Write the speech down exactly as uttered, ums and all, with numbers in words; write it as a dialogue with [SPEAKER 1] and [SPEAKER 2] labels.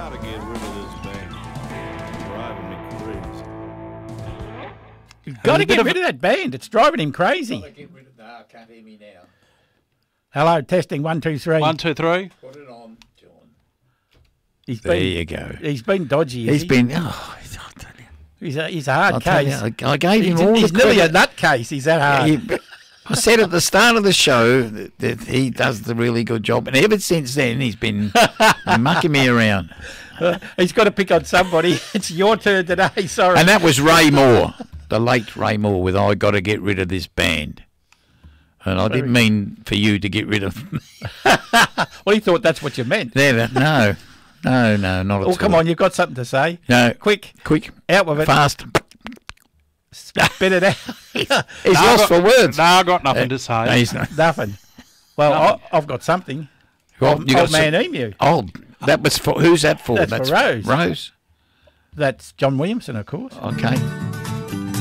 [SPEAKER 1] gotta get rid of this band. It's driving me crazy.
[SPEAKER 2] You've got to
[SPEAKER 3] bit
[SPEAKER 2] get
[SPEAKER 3] of
[SPEAKER 2] rid of that band. It's driving him crazy.
[SPEAKER 4] Gotta get rid of that. I can't hear me now.
[SPEAKER 2] Hello, testing one, two, three.
[SPEAKER 3] One, two, three.
[SPEAKER 4] Put it on, John.
[SPEAKER 2] He's
[SPEAKER 5] There
[SPEAKER 2] been,
[SPEAKER 5] you go.
[SPEAKER 2] He's been dodgy.
[SPEAKER 5] He's
[SPEAKER 2] he?
[SPEAKER 5] been. Oh, I'll tell you.
[SPEAKER 2] He's a, he's a hard
[SPEAKER 5] I'll tell
[SPEAKER 2] case.
[SPEAKER 5] you. I, I gave him
[SPEAKER 2] he's
[SPEAKER 5] all
[SPEAKER 2] he's
[SPEAKER 5] the
[SPEAKER 2] nearly a
[SPEAKER 5] credit.
[SPEAKER 2] nutcase. He's that hard.
[SPEAKER 5] He- I said at the start of the show that, that he does the really good job, and ever since then he's been mucking me around.
[SPEAKER 2] Uh, he's got to pick on somebody. It's your turn today. Sorry.
[SPEAKER 5] And that was Ray Moore, the late Ray Moore, with "I got to get rid of this band." And I didn't mean for you to get rid of me.
[SPEAKER 2] Well, he thought that's what you meant.
[SPEAKER 5] There, no, no, no, not at all.
[SPEAKER 2] Oh, come on, you've got something to say.
[SPEAKER 5] No,
[SPEAKER 2] Quick,
[SPEAKER 5] quick,
[SPEAKER 2] out with it.
[SPEAKER 5] fast.
[SPEAKER 2] Spit it out.
[SPEAKER 5] He's
[SPEAKER 3] No,
[SPEAKER 5] lost
[SPEAKER 3] I've got-
[SPEAKER 5] for words.
[SPEAKER 3] No, I got nothing to say.
[SPEAKER 5] No, he's not.
[SPEAKER 2] Nothing. Well, I, I've got something.
[SPEAKER 5] Well,
[SPEAKER 2] old
[SPEAKER 5] you got
[SPEAKER 2] old man
[SPEAKER 5] some-
[SPEAKER 2] Emu.
[SPEAKER 5] Oh, that was for who's that for?
[SPEAKER 2] That's for Rose.
[SPEAKER 5] Rose.
[SPEAKER 2] That's John Williamson, of course.
[SPEAKER 5] Okay.